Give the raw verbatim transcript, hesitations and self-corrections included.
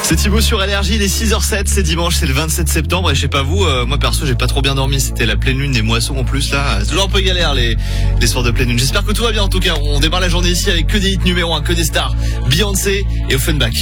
C'est Thibaut sur Énergie, il est six heures zéro sept, c'est dimanche, c'est le vingt-sept septembre et je sais pas vous, euh, moi perso j'ai pas trop bien dormi, c'était la pleine lune des moissons en plus là, c'est toujours un peu galère les, les soirs de pleine lune. J'espère que tout va bien en tout cas, on démarre la journée ici avec que des hits numéro un, que des stars, Beyoncé et Offenbach.